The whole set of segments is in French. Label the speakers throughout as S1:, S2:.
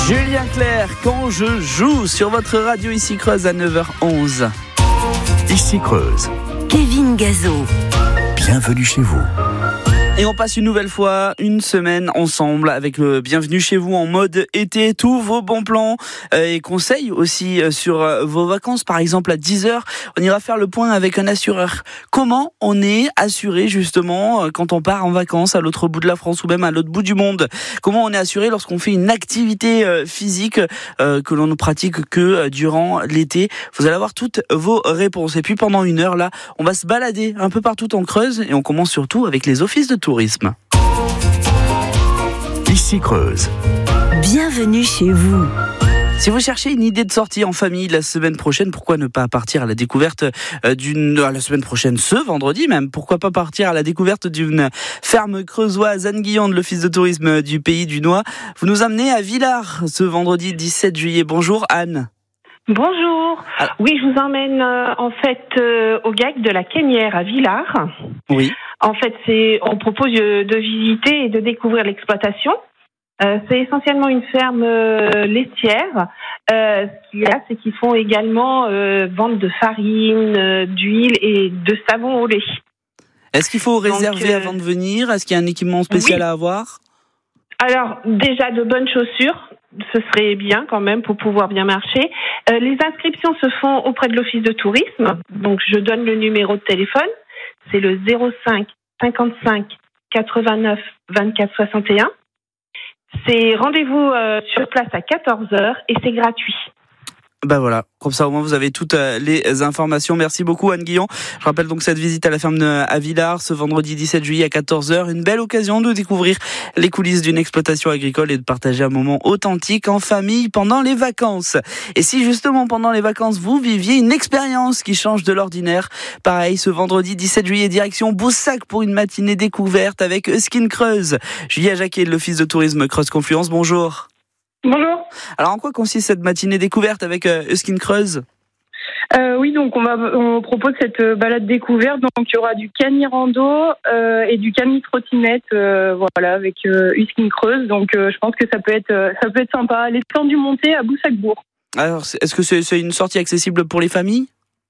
S1: Julien Clerc, quand je joue sur votre radio ici Creuse à 9h11.
S2: Ici Creuse.
S3: Kevin Gazo.
S2: Bienvenue chez vous.
S1: Et on passe une nouvelle fois une semaine ensemble avec le Bienvenue chez vous en mode été. Tous vos bons plans et conseils aussi sur vos vacances. Par exemple, à 10h, on ira faire le point avec un assureur. Comment on est assuré justement quand on part en vacances à l'autre bout de la France ou même à l'autre bout du monde? Comment on est assuré lorsqu'on fait une activité physique que l'on ne pratique que durant l'été? Vous allez avoir toutes vos réponses. Et puis pendant une heure, là, on va se balader un peu partout en Creuse et on commence surtout avec les offices de tourisme.
S2: Ici Creuse.
S3: Bienvenue chez vous.
S1: Si vous cherchez une idée de sortie en famille la semaine prochaine, pourquoi ne pas partir à la découverte la semaine prochaine, ce vendredi même, pourquoi pas partir à la découverte d'une ferme creusoise, Anne Guillon de l'Office de tourisme du Pays du Noix. Vous nous amenez à Villars ce vendredi 17 juillet. Bonjour Anne.
S4: Bonjour. Oui, je vous emmène au GAC de la Caignière à Villars.
S1: Oui.
S4: En fait, on propose de visiter et de découvrir l'exploitation. C'est essentiellement une ferme laitière. Ce qu'il y a, c'est qu'ils font également vente de farine, d'huile et de savon au lait.
S1: Est-ce qu'il faut réserver avant de venir? Est-ce qu'il y a un équipement spécial à avoir?
S4: Alors, déjà de bonnes chaussures. Ce serait bien quand même pour pouvoir bien marcher. Les inscriptions se font auprès de l'Office de tourisme. Donc, je donne le numéro de téléphone. C'est le 05 55 89 24 61. C'est rendez-vous sur place à 14h et c'est gratuit.
S1: Ben voilà, comme ça au moins vous avez toutes les informations. Merci beaucoup Anne Guillon. Je rappelle donc cette visite à la ferme à Villars ce vendredi 17 juillet à 14h. Une belle occasion de découvrir les coulisses d'une exploitation agricole et de partager un moment authentique en famille pendant les vacances. Et si justement pendant les vacances vous viviez une expérience qui change de l'ordinaire, pareil ce vendredi 17 juillet direction Boussac pour une matinée découverte avec Euskin Creuse. Julia Jacquet de l'Office de tourisme Creuse Confluence, bonjour.
S5: Bonjour.
S1: Alors en quoi consiste cette matinée découverte avec Euskin Creuse?
S5: Oui, donc on propose cette balade découverte. Donc il y aura du cani rando et du cani trottinette, voilà, avec Euskin Creuse. Donc je pense que ça peut être sympa. Les temps du monté à Boussac-Bourg. Alors
S1: est-ce que c'est une sortie accessible pour les familles?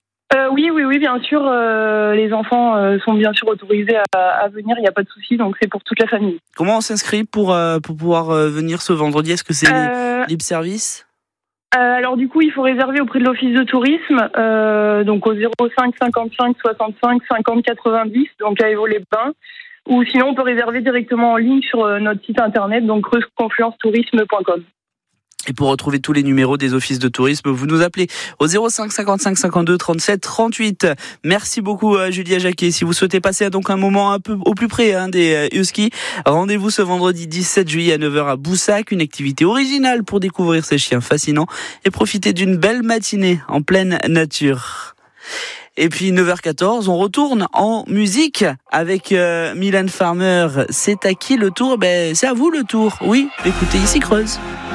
S5: Oui, bien sûr. Les enfants sont bien sûr autorisés à venir. Il n'y a pas de souci. Donc c'est pour toute la famille.
S1: Comment on s'inscrit pour pouvoir venir ce vendredi? Est-ce que c'est libre service?
S5: Alors du coup, il faut réserver auprès de l'Office de tourisme, donc au 05 55 65 50 90, donc à Évaux-les-Bains. Ou sinon, on peut réserver directement en ligne sur notre site internet, donc creuseconfluencetourisme.com.
S1: Et pour retrouver tous les numéros des offices de tourisme, vous nous appelez au 05 55 52 37 38. Merci beaucoup Julia Jacquet. Si vous souhaitez passer donc un moment un peu au plus près des huskies, rendez-vous ce vendredi 17 juillet à 9h à Boussac. Une activité originale pour découvrir ces chiens fascinants et profiter d'une belle matinée en pleine nature. Et puis 9h14, on retourne en musique avec Mylène Farmer. C'est à qui le tour? C'est à vous le tour. Oui, écoutez ici Creuse.